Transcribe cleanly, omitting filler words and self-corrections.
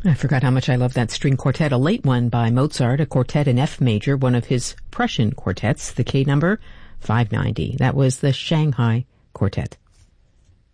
I forgot how much I love that string quartet, a late one by Mozart, a quartet in F major, one of his Prussian quartets, the K number 590. That was the Shanghai Quartet.